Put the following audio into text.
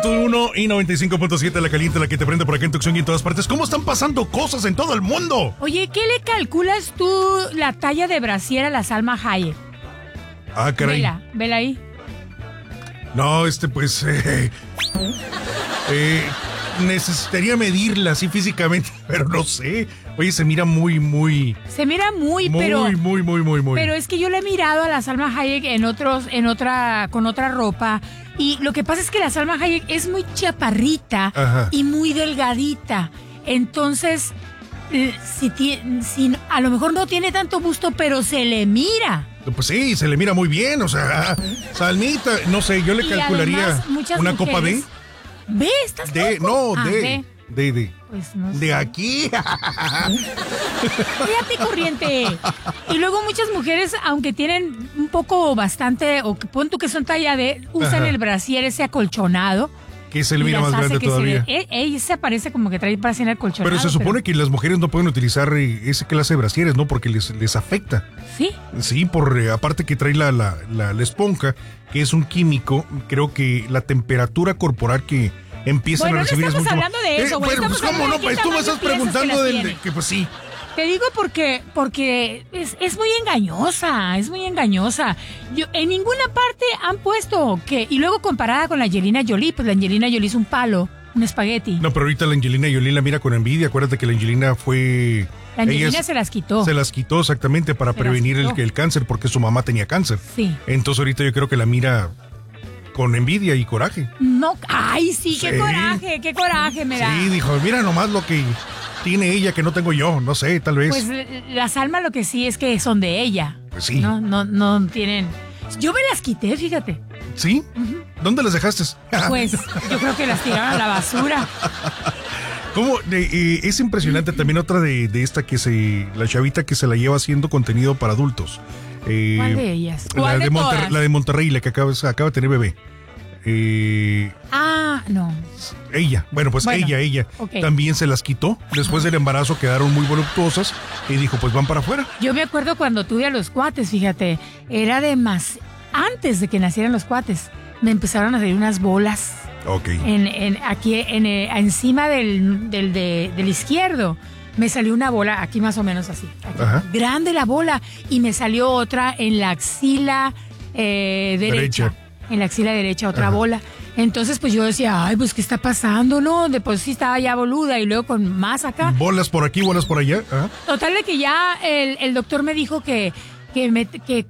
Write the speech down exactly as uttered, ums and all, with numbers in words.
punto uno y noventa y cinco punto siete La Caliente, la que te prende por acá en Tucson y en todas partes. ¿Cómo están pasando cosas en todo el mundo? Oye, ¿qué le calculas tú la talla de brasier a la Salma Hayek? Ah, caray. Vela, vela ahí. No, este pues... Eh, eh, necesitaría medirla así físicamente, pero no sé. Oye, se mira muy, muy... Se mira muy, muy, pero... Muy, muy, muy, muy, muy. Pero es que yo le he mirado a la Salma Hayek en otros, en otra, con otra ropa. Y lo que pasa es que la Salma Hayek es muy chaparrita. Ajá. Y muy delgadita. Entonces, si, tiene, si a lo mejor no tiene tanto busto, pero se le mira. Pues sí, se le mira muy bien, o sea, Salmita, no sé, yo le y calcularía además, una mujeres, copa de... ¿B? ¿Estás de, loco? No, ah, de, de, de, de, pues no sé. de aquí. Fíjate, corriente. Y luego muchas mujeres, aunque tienen un poco bastante, o que pon tú que son talla de, usan Ajá. el brasier ese acolchonado. Que se le mira más grande todavía. Se, ella se parece como que trae brasier acolchonado. Pero se supone pero... que las mujeres no pueden utilizar ese clase de brasieres, ¿no? Porque les, les afecta. ¿Sí? Sí, por aparte que trae la, la, la, la esponja, que es un químico, creo que la temperatura corporal que empiezan bueno, a recibir no es mucho estamos hablando de eso, eh, güey. Pero pues cómo no, pues tú me estás preguntando del de, que pues sí. Te digo porque porque es, es muy engañosa, es muy engañosa. Yo, en ninguna parte han puesto que... Y luego comparada con la Angelina Jolie, pues la Angelina Jolie es un palo, un espagueti. No, pero ahorita la Angelina Jolie la mira con envidia. Acuérdate que la Angelina fue... La Angelina ella se las quitó. Se las quitó exactamente para se prevenir el, el cáncer, porque su mamá tenía cáncer. Sí. Entonces ahorita yo creo que la mira con envidia y coraje. No, ay, sí, qué sí. coraje, qué coraje me da. Sí, dijo, mira nomás lo que... tiene ella que no tengo yo, no sé, tal vez. Pues la Salma lo que sí es que son de ella. Pues sí. No, no, no tienen. Yo me las quité, fíjate. ¿Sí? Uh-huh. ¿Dónde las dejaste? Pues yo creo que las tiraron a la basura. ¿Cómo? De, eh, es impresionante también otra de, de esta que se, la chavita que se la lleva haciendo contenido para adultos. Eh, ¿Cuál de ellas? ¿Cuál la, de de Monterrey, la de Monterrey, la que acaba, acaba de tener bebé. Eh, ah, no. Ella, bueno, pues bueno, ella, ella okay. también se las quitó. Después del embarazo quedaron muy voluptuosas y dijo, pues van para afuera. Yo me acuerdo cuando tuve a los cuates, fíjate, era de más, antes de que nacieran los cuates, me empezaron a salir unas bolas. Ok. En, en, aquí, en, eh, encima del, del, de, del izquierdo, me salió una bola, aquí más o menos así. Aquí, Ajá. grande la bola, y me salió otra en la axila eh, derecha. derecha. En la axila derecha otra Ajá. bola. Entonces pues yo decía, ay, pues ¿qué está pasando? No, después sí estaba ya boluda y luego con más acá. Bolas por aquí, bolas por allá. Ajá. Total de que ya el, el doctor me dijo que, que, me, que